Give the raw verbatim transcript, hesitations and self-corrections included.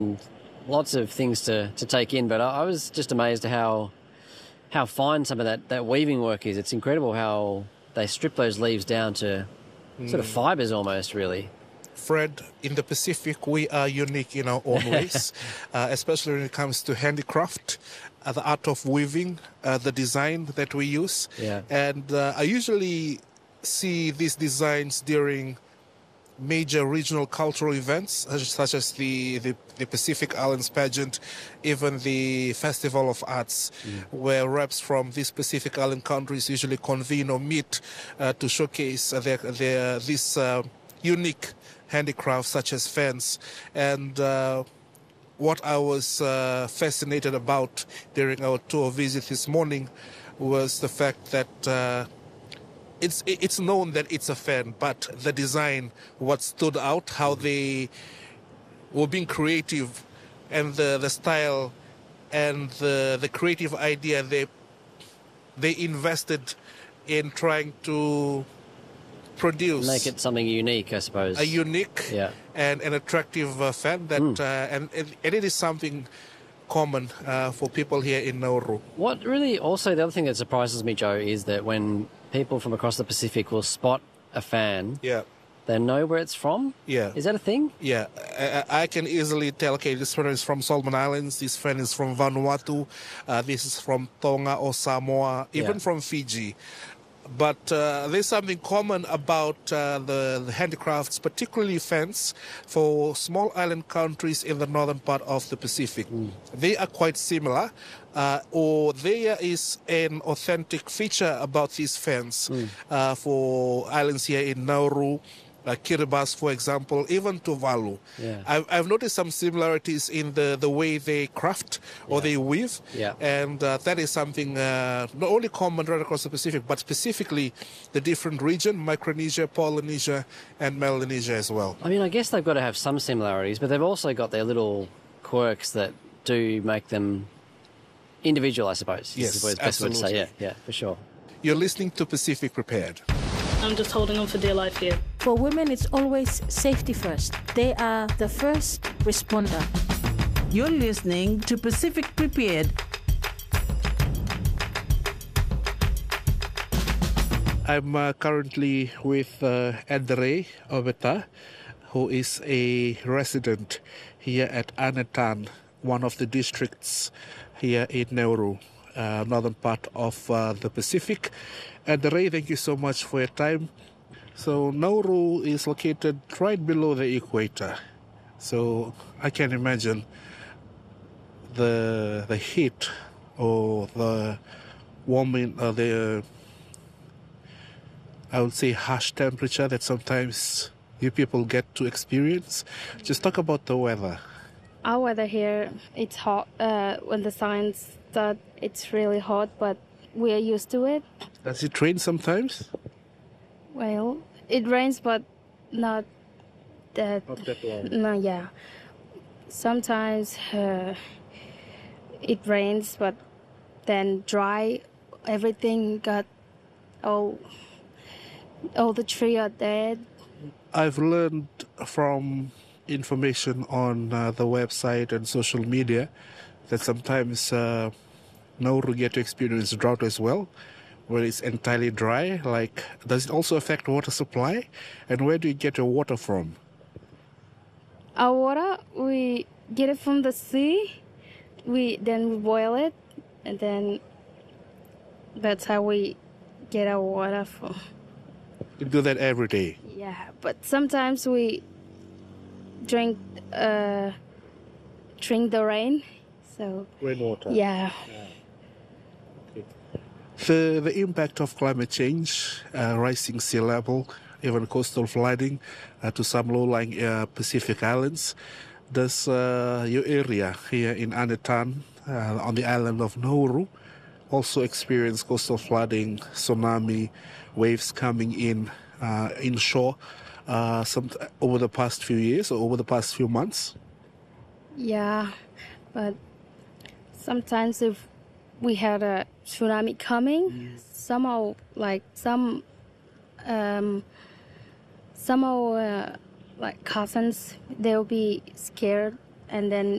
Lots of things to, to take in, but I, I was just amazed at how how fine some of that, that weaving work is. It's incredible how they strip those leaves down to mm. sort of fibres almost, really. Fred, in the Pacific, we are unique in our own ways, uh, especially when it comes to handicraft, uh, the art of weaving, uh, the design that we use. Yeah. And uh, I usually see these designs during major regional cultural events, such as the, the, the Pacific Islands pageant, even the Festival of Arts, mm. where reps from these Pacific Island countries usually convene or meet uh, to showcase their, their, this uh, unique handicrafts such as fans. And uh, what I was uh, fascinated about during our tour visit this morning was the fact that uh, It's it's known that it's a fan, but the design, what stood out, how they were being creative, and the, the style and the the creative idea they they invested in trying to produce. Make it something unique, I suppose. A unique yeah. and an attractive uh, fan that mm. uh, and, and it is something common uh, for people here in Nauru. What really also, the other thing that surprises me, Joe, is that when people from across the Pacific will spot a fan, yeah, they know where it's from? Yeah. Is that a thing? Yeah. I, I can easily tell, okay, this fan is from Solomon Islands, this fan is from Vanuatu, uh, this is from Tonga or Samoa, even yeah. from Fiji. But uh, there's something common about uh, the, the handicrafts, particularly fans, for small island countries in the northern part of the Pacific. Mm. They are quite similar, uh, or there is an authentic feature about these fans mm. uh, for islands here in Nauru, uh, Kiribati, for example, even Tuvalu. Yeah. I've, I've noticed some similarities in the, the way they craft or yeah. they weave, yeah. and uh, that is something uh, not only common right across the Pacific, but specifically the different region, Micronesia, Polynesia, and Melanesia as well. I mean, I guess they've got to have some similarities, but they've also got their little quirks that do make them individual, I suppose. Yes, is the best absolutely. way to say, yeah, yeah, for sure. You're listening to Pacific Prepared. I'm just holding on for dear life here. For women, it's always safety first. They are the first responder. You're listening to Pacific Prepared. I'm uh, currently with uh, Andre Obeta, who is a resident here at Anetan, one of the districts here in Nauru, uh, northern part of uh, the Pacific. Andre, thank you so much for your time. So Nauru is located right below the equator. So I can imagine the the heat or the warming, uh, the I would say harsh temperature that sometimes you people get to experience. Just talk about the weather. Our weather here, it's hot. Uh, when the sun starts, it's really hot, but we are used to it. Does it rain sometimes? Well, it rains, but not that. Not that long. No, yeah. Sometimes uh, it rains, but then dry. Everything got all. All the trees are dead. I've learned from information on uh, the website and social media that sometimes uh, Nauru get to experience drought as well, where it's entirely dry. Like, does it also affect water supply? And where do you get your water from? Our water, we get it from the sea. We then we boil it, and then that's how we get our water from. You do that every day? Yeah, but sometimes we drink uh, drink the rain. So rainwater. Yeah. yeah. Okay. The the impact of climate change, uh, rising sea level, even coastal flooding uh, to some low-lying uh, Pacific islands. Does uh, your area here in Anetan, uh, on the island of Nauru, also experience coastal flooding, tsunami, waves coming in uh, inshore uh, some over the past few years or over the past few months? Yeah, but sometimes if we had a tsunami coming, mm. somehow like some um, some of uh, like cousins, they'll be scared and then